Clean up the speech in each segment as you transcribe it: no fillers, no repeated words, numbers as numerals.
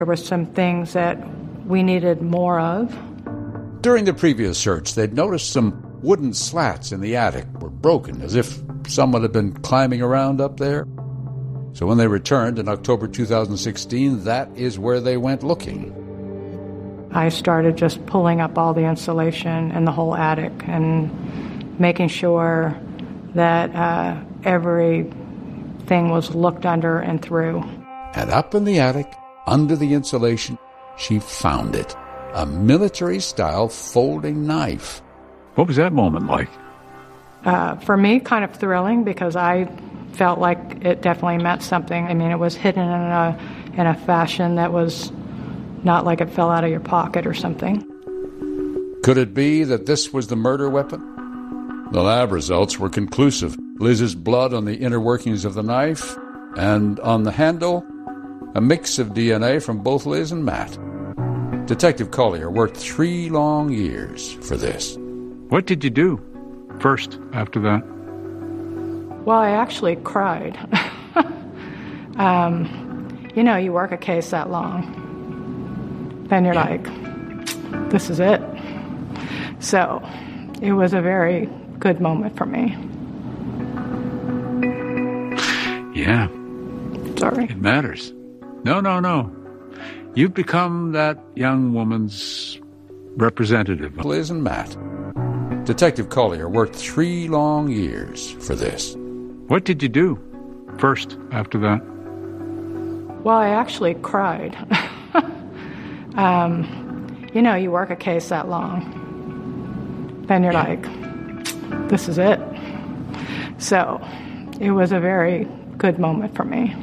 There were some things that we needed more of. During the previous search, they'd noticed some wooden slats in the attic were broken, as if someone had been climbing around up there. So when they returned in October 2016, that is where they went looking. I started just pulling up all the insulation in the whole attic and making sure that everything was looked under and through. And up in the attic, under the insulation, she found it. A military-style folding knife. What was that moment like? For me, kind of thrilling, because I felt like it definitely meant something. I mean, it was hidden in a fashion that was not like it fell out of your pocket or something. Could it be that this was the murder weapon? The lab results were conclusive. Liz's blood on the inner workings of the knife, and on the handle, a mix of DNA from both Liz and Matt. Detective Collier worked 3 long years for this. What did you do first after that? Well, I actually cried. You work a case that long, then you're like, this is it. So it was a very good moment for me. Yeah. Sorry. It matters. No. You've become that young woman's representative. Liz and Matt. Detective Collier worked 3 long years for this. What did you do first after that? Well, I actually cried. You work a case that long, then you're like, this is it. So it was a very good moment for me.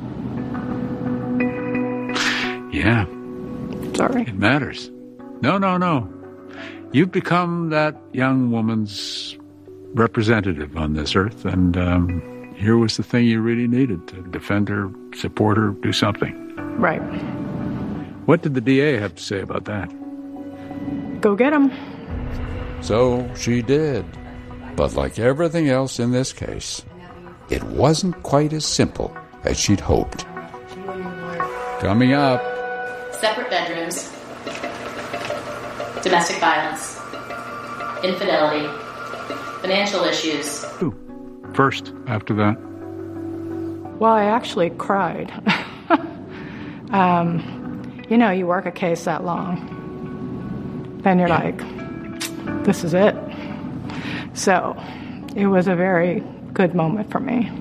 Yeah. Sorry. It matters. No. You've become that young woman's representative on this earth, and here was the thing you really needed to defend her, support her, do something. Right. What did the DA have to say about that? Go get him. So she did. But like everything else in this case, it wasn't quite as simple as she'd hoped. Coming up. Separate bedrooms. Domestic violence. Infidelity. Financial issues. First after that? Well, I actually cried. You work a case that long, then you're like, this is it. So it was a very good moment for me.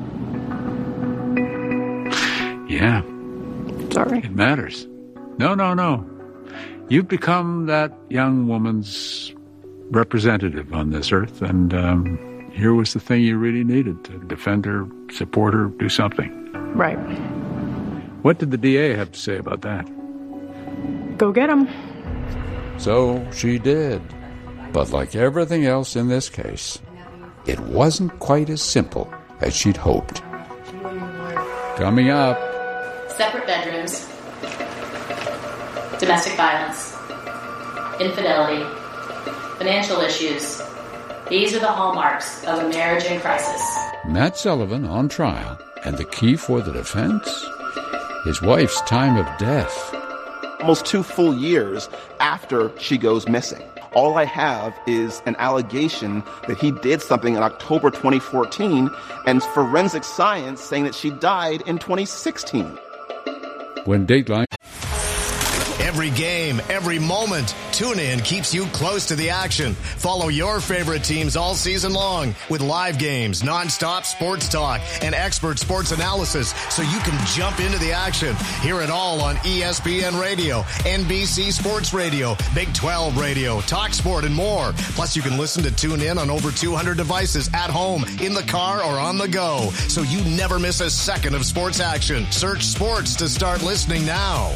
Yeah. Sorry. It matters. No. You've become that young woman's representative on this earth, and here was the thing you really needed to defend her, support her, do something. Right. What did the DA have to say about that? Go get him. So she did. But like everything else in this case, it wasn't quite as simple as she'd hoped. Coming up. Separate bedrooms. Domestic violence. Infidelity. Financial issues. These are the hallmarks of a marriage in crisis. Matt Sullivan on trial, and the key for the defense? His wife's time of death. Almost 2 full years after she goes missing. All I have is an allegation that he did something in October 2014 and forensic science saying that she died in 2016. When Dateline... Every game, every moment, TuneIn keeps you close to the action. Follow your favorite teams all season long with live games, nonstop sports talk, and expert sports analysis so you can jump into the action. Hear it all on ESPN Radio, NBC Sports Radio, Big 12 Radio, TalkSport, and more. Plus, you can listen to TuneIn on over 200 devices at home, in the car, or on the go, so you never miss a second of sports action. Search sports to start listening now.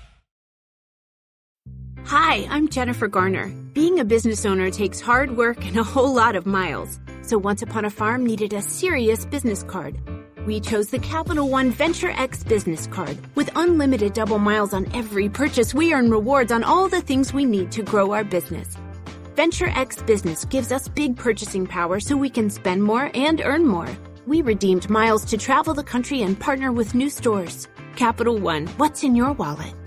Hi, I'm Jennifer Garner. Being a business owner takes hard work and a whole lot of miles. So Once Upon a Farm needed a serious business card. We chose the Capital One Venture X business card. With unlimited double miles on every purchase, we earn rewards on all the things we need to grow our business. Venture X Business gives us big purchasing power so we can spend more and earn more. We redeemed miles to travel the country and partner with new stores. Capital One, what's in your wallet?